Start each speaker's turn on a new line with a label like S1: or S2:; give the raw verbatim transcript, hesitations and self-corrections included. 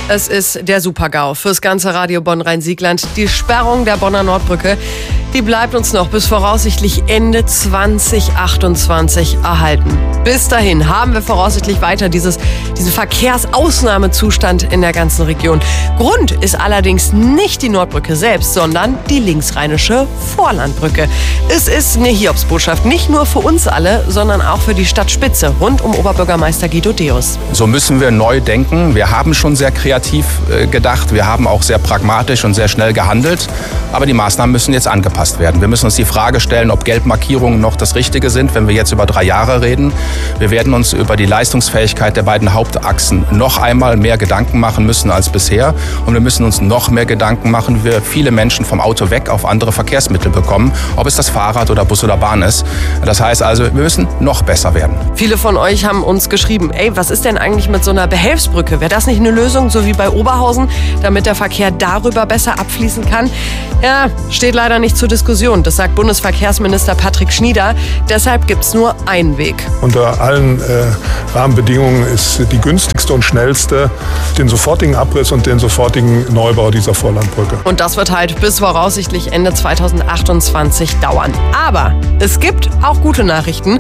S1: Es ist der Super-GAU fürs ganze Radio Bonn-Rhein-Siegland. Die Sperrung der Bonner Nordbrücke, die bleibt uns noch bis voraussichtlich Ende zwanzig achtundzwanzig erhalten. Bis dahin haben wir voraussichtlich weiter dieses, diesen Verkehrsausnahmezustand in der ganzen Region. Grund ist allerdings nicht die Nordbrücke selbst, sondern die linksrheinische Vorlandbrücke. Es ist eine Hiobsbotschaft, nicht nur für uns alle, sondern auch für die Stadtspitze rund um Oberbürgermeister Guido Deus.
S2: So müssen wir neu denken. Wir haben schon sehr kreativ äh, gedacht. Wir haben auch sehr pragmatisch und sehr schnell gehandelt. Aber die Maßnahmen müssen jetzt angepasst werden. Wir müssen uns die Frage stellen, ob Gelbmarkierungen noch das Richtige sind, wenn wir jetzt über drei Jahre reden. Wir werden uns über die Leistungsfähigkeit der beiden Hauptachsen noch einmal mehr Gedanken machen müssen als bisher. Und wir müssen uns noch mehr Gedanken machen, wie wir viele Menschen vom Auto weg auf andere Verkehrsmittel bekommen, ob es das Fahrrad oder Bus oder Bahn ist. Das heißt also, wir müssen noch besser werden.
S1: Viele von euch haben uns geschrieben, ey, was ist denn eigentlich mit so einer Behelfsbrücke? Wäre das nicht eine Lösung, so wie bei Oberhausen, damit der Verkehr darüber besser abfließen kann? Ja, steht leider nicht zur Diskussion. Das sagt Bundesverkehrsminister Patrick Schnieder. Deshalb gibt es nur einen Weg.
S3: Unter allen äh, Rahmenbedingungen ist die günstigste und schnellste den sofortigen Abriss und den sofortigen Neubau dieser Vorlandbrücke.
S1: Und das wird halt bis voraussichtlich Ende zwanzig achtundzwanzig dauern. Aber es gibt auch gute Nachrichten.